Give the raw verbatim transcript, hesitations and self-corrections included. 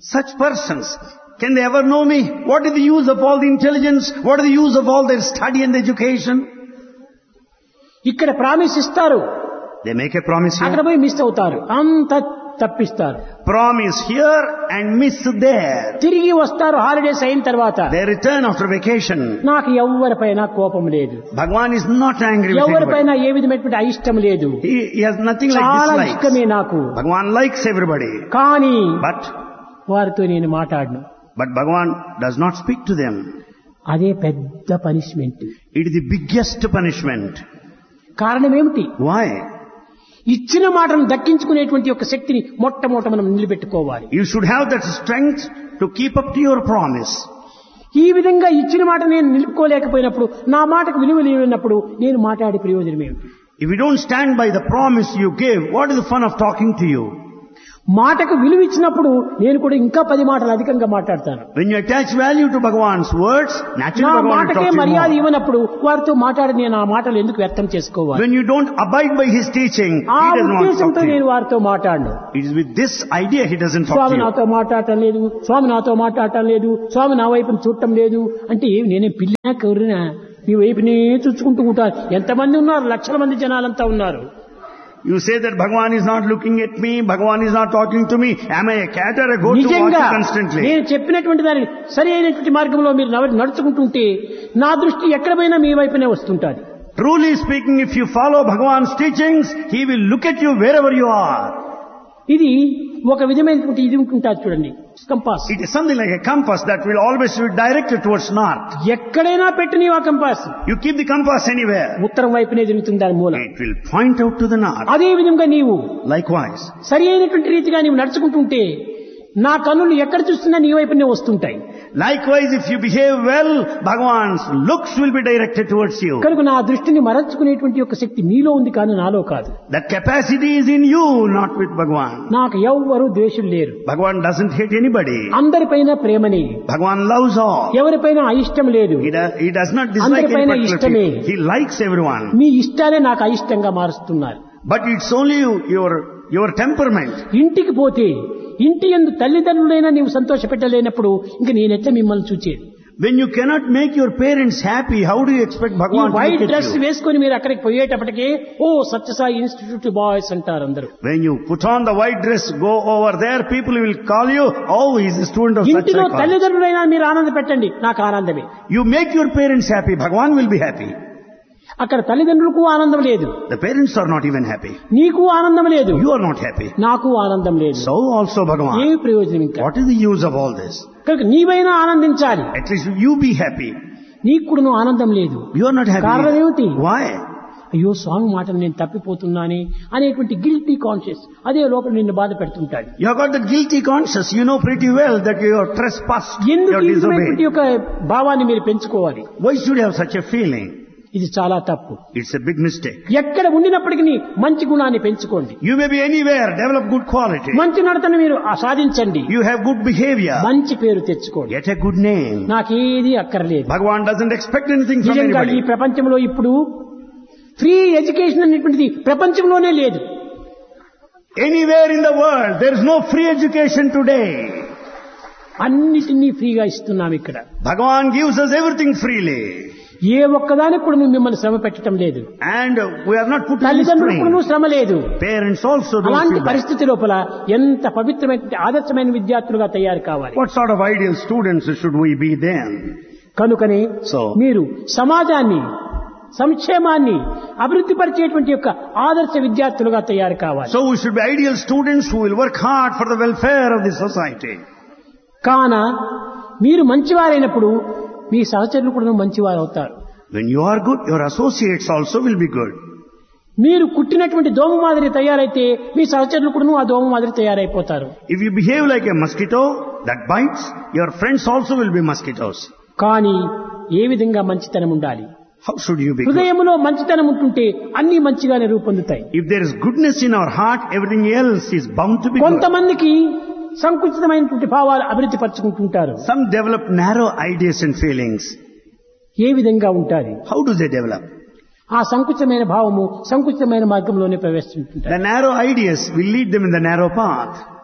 Such persons, can they ever know me? What is the use of all the intelligence? What is the use of all their study and education? ఇక్కడ promise ఇస్తారు, They make a promise అక్కడ here, పోయి miss అవుతారు, అంత తప్పిస్తారు. promise here and miss there. తిరిగి వస్తారు holidays అయిన తర్వాత. They return after vacation. నాకు ఎవరిపైన కోపం లేదు, Bhagavan is not angry with anybody. ఎవరిపైన ఏ విధమైనటువంటి అయిష్టం లేదు, He, he has nothing like చాలా dislikes. ఇష్టమే నాకు. Bhagavan likes everybody. కానీ But, వారితో నేను మాట్లాడను. but Bhagavan does not speak to them. అదే పెద్ద punishment. It is the biggest punishment. కారణం ఏమిటి? Why? ఇచ్చిన మాటను దక్కించుకునేటువంటి యొక్క శక్తిని మొట్టమొదట మనం నిలబెట్టుకోవాలి. You should have that strength to keep up to your promise. ఈ విధంగా ఇచ్చిన మాట నేను నిలుపుకోలేకపోయినప్పుడు, నా మాటకు విలువ లేనప్పుడు నేను మాట్లాడే ప్రయోజనం ఏమిటి? If you don't stand by the promise you gave, what is the fun of talking to you? మాటకు విలువ ఇచ్చినప్పుడు నేను కూడా ఇంకా పది మాటలు అధికంగా మాట్లాడతాను. When you attach value to Bhagavan's words, naturally నా Bhagavan will మాటకే talk to you మర్యాద more. ఇవ్వనప్పుడు వారితో మాట్లాడి నేను ఆ మాటలు ఎందుకు వ్యర్థం చేసుకోవాలి? When you don't abide by his teaching, ఆ he doesn't want to talk ఉద్దేశంతో to నేను you. వారితో మాట్లాడను. It is with this idea he doesn't talk Swamy to you. నాతో మాట్లాడటం లేదు, స్వామి నాతో మాట్లాడటం లేదు, స్వామి నా వైపుని చూడటం లేదు అంటే ఏమి నేనే పిల్లినా కౌరినా మీ వైపునే చూసుకుంటూ ఉంటారు. ఎంతమంది ఉన్నారు? లక్షల మంది జనాలంతా ఉన్నారు. You say that Bhagavan is not looking at me, Bhagavan is not talking to me. Am I a cat or a goat to watch నిజంగా you constantly? నేను చెప్పినటువంటి దాని సరి అయినటువంటి మార్గంలో మీరు నవ- నడుచుకుంటుంటే నా దృష్టి ఎక్కడ పోయినా మీ వైపునే వస్తుంటాది. Truly speaking, if you follow Bhagavan's teachings, he will look at you wherever you are. ఇది ఒక విధమైనటువంటి ఇది ఉంటుంటారు చూడండి, compass. It is something like a compass that will always be directed towards north. ఎక్కడైనా పెట్టిన ఆ compass You keep the compass anywhere, ఉత్తరం వైపునే తిరుగుతుంది దాని మూల. it will point out to the north. అదే విధంగా నీవు Likewise, సరి అయినటువంటి రీతిగా నీవు నడుచుకుంటుంటే నా కన్నులు ఎక్కడ చూస్తున్నా నీ వైపునే వస్తుంటాయి. likewise, if you behave well, Bhagavan's looks will be directed towards you. కనుక నా దృష్టిని మరల్చుకునేటువంటి యొక్క శక్తి మీలో ఉంది కానీ నాలో కాదు. That capacity is in you, not with Bhagavan. నాకు ఎవ్వరూ ద్వేషం లేరు, Bhagavan doesn't hate anybody. అందరిపైన ప్రేమని, Bhagavan loves all. ఎవరిపైన అయిష్టం లేదు. He does, he does not dislike any అందరిపైన particular ఇష్టమే. people. He likes everyone. మీ ఇష్టాలే నాకు అయిష్టంగా మారుస్తున్నారు. But it's only you, your, your temperament. ఇంటికి పోతే ఇంటి యందు తల్లిదండ్రులైనా నీవు సంతోష పెట్టలేనప్పుడు ఇంక నేనెట్లా మిమ్మల్ని చూచేది? When you cannot make your parents happy, how do you expect ఈ Bhagavan to white look at dress you? వేసుకొని మీరు అక్కడికి పోయేటప్పటికే ఓ సత్యసాయి ఇన్స్టిట్యూట్ బాయ్స్ అంటారు అందరూ. When you put on the white dress, go over there, people will call you, oh, he's a student of such ఇంటిలో like college. తల్లిదండ్రులైనా మీరు ఆనంద పెట్టండి, నాకు ఆనందమే. You make your parents happy, Bhagavan will be happy. అక్కడ తల్లిదండ్రులకు ఆనందం లేదు, The parents are not even happy. నీకు ఆనందం లేదు, You are not happy. నాకు ఆనందం లేదు. So also Bhagavan. ఏమి ప్రయోజనం ఇంకా? What is the use of all this? కనుక నీవైనా ఆనందించాలి, At least you be happy. నీకు కూడా నువ్వు ఆనందం లేదు. You are not happy. కారణం ఏమిటి? Why? అయ్యో స్వామి మాటను నేను తప్పిపోతున్నానే అనేటువంటి గిల్టీ కాన్షియస్ అదే లోపల నిన్ను బాధ పెడుతుంటాడు. You have got the guilty conscience. You know pretty well that you are trespassed. You ఎందుకు are ఈ విధమైనటువంటి disobeyed. యొక్క భావాన్ని మీరు పెంచుకోవాలి? Why should you have such a feeling? ఇది చాలా తప్పు. It's a big mistake. ఎక్కడ ఉండినప్పటికీ మంచి గుణాన్ని పెంచుకోండి, You may be anywhere, develop good quality. మంచి నడతను మీరు సాధించండి, You have good behavior. మంచి పేరు తెచ్చుకోండి. Get a good name. నాకేది అక్కర్లేదు. Bhagavan doesn't expect anything from నిజంగా ఈ anybody. ప్రపంచంలో ఇప్పుడు ఫ్రీ ఎడ్యుకేషన్ అనేటువంటిది ప్రపంచంలోనే లేదు. Anywhere in the world, there is no free education today. అన్నిటినీ ఫ్రీగా ఇస్తున్నాం ఇక్కడ. Bhagavan gives us everything freely. ఏ ఒక్కదానికి కూడా నువ్వు మిమ్మల్ని శ్రమ పెట్టడం లేదు, And we are not put in తల్లిదండ్రులకు strain. శ్రమ లేదు. Parents also don't అలాంటి feel bad. పరిస్థితి లోపల ఎంత పవిత్రమైన ఆదర్శమైన విద్యార్థులుగా తయారు కావాలి. What sort of ideal students should we be then? కనుకనే So, మీరు సమాజాన్ని సంక్షేమాన్ని అభివృద్ధి పరిచేటువంటి యొక్క ఆదర్శ విద్యార్థులుగా తయారు కావాలి. so we should be ideal students who will work hard for the welfare of the society. కాన మీరు మంచివారైనప్పుడు మీ సహచరులు కూడా మంచివారు అవుతారు. When you are good, your associates also will be good. మీరు కుట్టినటువంటి దోమ మాదిరి తయారైతే మీ సహచరులు కూడా ఆ దోమ మాదిరి తయారైపోతారు. If you behave like a mosquito that bites, your friends also will be mosquitoes. కానీ ఏ విధంగా మంచితనం ఉండాలి? How should you be good? హృదయంలో మంచితనం ఉంటుంటే అన్ని మంచిగానే రూపొందుతాయి. If there is goodness in our heart, everything else is bound to be good. కొంతమందికి సంకుచితమైనటువంటి భావాలు అభివృద్ధి పరచుకుంటుంటారు. Some develop narrow ideas and feelings. ఏ విధంగా ఉంటారు? How do they develop? ఆ సంకుచితమైన భావము సంకుచితమైన మార్గంలోనే ప్రవేశిస్తుంటారు. The narrow ideas will lead them in the narrow path.